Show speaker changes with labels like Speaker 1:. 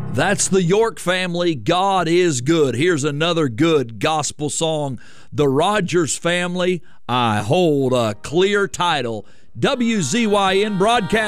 Speaker 1: That's the York Family, God is Good. Here's another good gospel song, The Rogers Family, I Hold a Clear Title. WZYN broadcast.